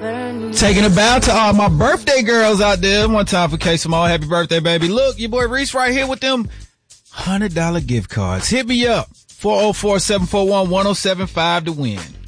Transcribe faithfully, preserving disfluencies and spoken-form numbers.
Taking a bow to all my birthday girls out there. One time for K Small. Happy birthday, baby. Look, your boy Reese right here with them one hundred dollar gift cards. Hit me up. four oh four, seven four one, one oh seven five to win.